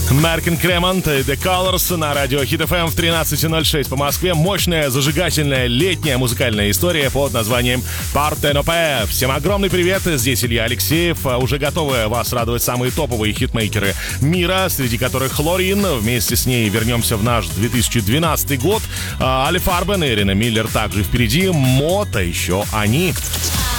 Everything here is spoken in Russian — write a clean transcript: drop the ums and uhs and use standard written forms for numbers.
Маркин Кремонт и The Colors на радио Hit FM в 13:06 по Москве. Мощная, зажигательная летняя музыкальная история под названием Партенопе. Всем огромный привет, здесь Илья Алексеев. Уже готовы вас радовать самые топовые хитмейкеры мира, среди которых Лорин. Вместе с ней вернемся в наш 2012 год. Али Фарбен и Ирина Миллер также впереди. Мото еще они.